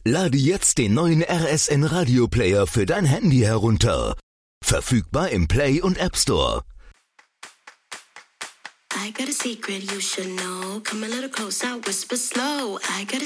Lade jetzt den neuen RSN Radio Player für dein Handy herunter. Verfügbar im Play und App Store. I got a secret you should know. Come a little closer, whisper slow. I got a